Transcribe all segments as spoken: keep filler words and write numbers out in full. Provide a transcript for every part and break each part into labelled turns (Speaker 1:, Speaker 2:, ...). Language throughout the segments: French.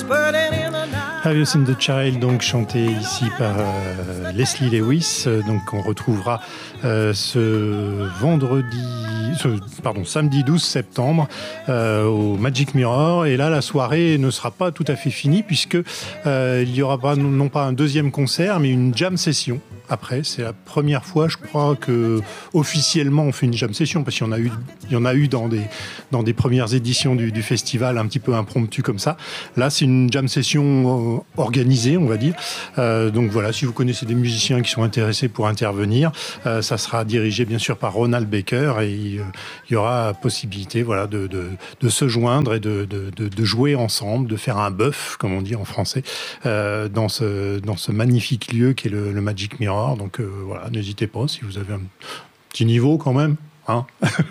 Speaker 1: Have You Seen the Child, donc chanté ici par euh, Leslie Lewis, euh, donc on retrouvera euh, ce vendredi, ce, pardon, samedi douze septembre euh, au Magic Mirror. Et là, la soirée ne sera pas tout à fait finie puisque euh, il y aura pas, non pas un deuxième concert, mais une jam session. Après, c'est la première fois, je crois, que officiellement on fait une jam session, parce qu'il y en a eu, il y en a eu dans des dans des premières éditions du, du festival, un petit peu impromptu comme ça. Là, c'est une jam session organisée, on va dire. Euh, donc voilà, si vous connaissez des musiciens qui sont intéressés pour intervenir, euh, ça sera dirigé bien sûr par Ronald Baker et il, il y aura possibilité, voilà, de de, de se joindre et de, de de de jouer ensemble, de faire un bœuf, comme on dit en français, euh, dans ce dans ce magnifique lieu qui est le, le Magic Mirror. Donc euh, voilà, n'hésitez pas si vous avez un petit niveau quand même, hein,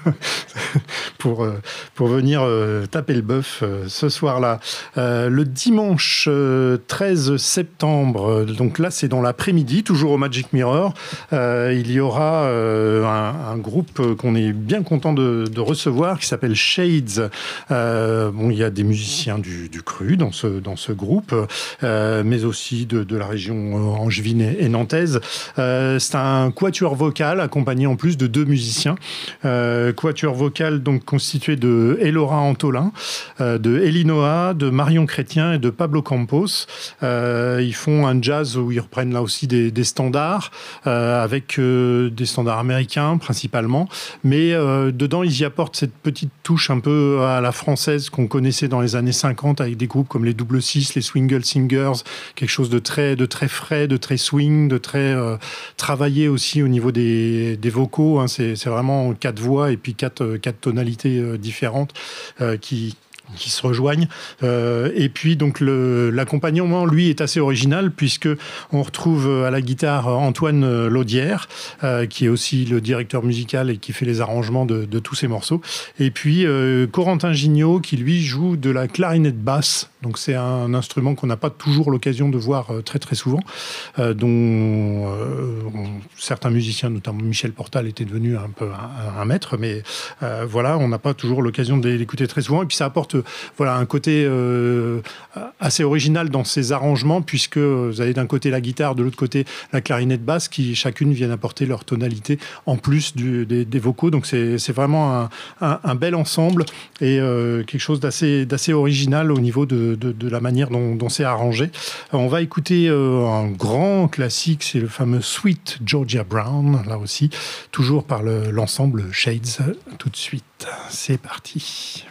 Speaker 1: pour, euh, pour venir euh, taper le bœuf euh, ce soir-là. Euh, le dimanche euh, treize septembre, euh, donc là c'est dans l'après-midi, toujours au Magic Mirror, euh, il y aura euh, un, un groupe qu'on est bien content de, de recevoir qui s'appelle Shades. Euh, bon, il y a des musiciens du, du cru dans ce, dans ce groupe, euh, mais aussi de, de la région angevine et, et nantaise. Euh, c'est un quatuor vocal accompagné en plus de deux musiciens. Euh, quatuor vocal donc constitué de Elora Antolin, euh, de Elinoa, de Marion Chrétien et de Pablo Campos. Euh, ils font un jazz où ils reprennent là aussi des, des standards, euh, avec euh, des standards américains principalement, mais euh, dedans ils y apportent cette petite touche un peu à la française qu'on connaissait dans les années cinquante avec des groupes comme les Double Six, les Swingle Singers, quelque chose de très, de très frais, de très swing, de très euh, travaillé aussi au niveau des, des vocaux, hein. c'est, c'est vraiment quatre voix et puis quatre, quatre tonalités euh, différentes euh, qui qui se rejoignent. Euh, et puis, donc, le, l'accompagnement, lui, est assez original puisque on retrouve à la guitare Antoine Laudière, euh, qui est aussi le directeur musical et qui fait les arrangements de, de tous ces morceaux. Et puis, euh, Corentin Gignot, qui, lui, joue de la clarinette basse. Donc, c'est un instrument qu'on n'a pas toujours l'occasion de voir très, très souvent, euh, dont euh, certains musiciens, notamment Michel Portal, étaient devenus un peu un, un maître. Mais euh, voilà, on n'a pas toujours l'occasion de l'écouter très souvent. Et puis, ça apporte voilà, un côté euh, assez original dans ces arrangements, puisque vous avez d'un côté la guitare, de l'autre côté la clarinette basse, qui chacune viennent apporter leur tonalité en plus du, des, des vocaux. Donc c'est, c'est vraiment un, un, un bel ensemble et euh, quelque chose d'assez, d'assez original au niveau de, de, de la manière dont, dont c'est arrangé. Alors, on va écouter euh, un grand classique, c'est le fameux Sweet Georgia Brown, là aussi, toujours par le, l'ensemble Shades. Tout de suite, c'est parti.